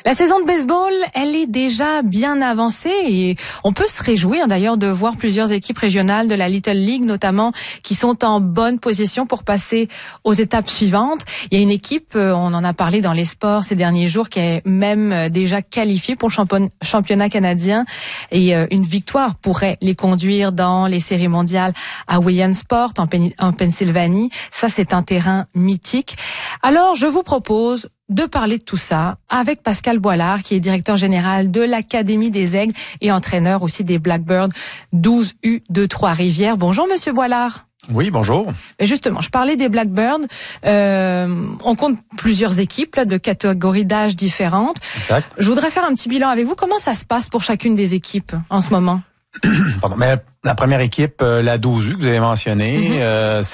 La saison de baseball, elle est déjà bien avancée et on peut se réjouir d'ailleurs de voir plusieurs équipes régionales de la Little League notamment qui sont en bonne position pour passer aux étapes suivantes. Il y a une équipe, on en a parlé dans les sports ces derniers jours, qui est même déjà qualifiée pour le championnat canadien et une victoire pourrait les conduire dans les séries mondiales à Williamsport en Pennsylvanie. Ça, c'est un terrain mythique. Alors, je vous propose de parler de tout ça avec Pascal Boilard, qui est directeur général de l'Académie des Aigles et entraîneur aussi des Blackbirds 12U de Trois-Rivières. Bonjour, Monsieur Boilard. Oui, bonjour. Mais justement, je parlais des Blackbirds. On compte plusieurs équipes là, de catégories d'âge différentes. Exact. Je voudrais faire un petit bilan avec vous. Comment ça se passe pour chacune des équipes en ce moment? Pardon, mais la première équipe, la 12U que vous avez mentionnée,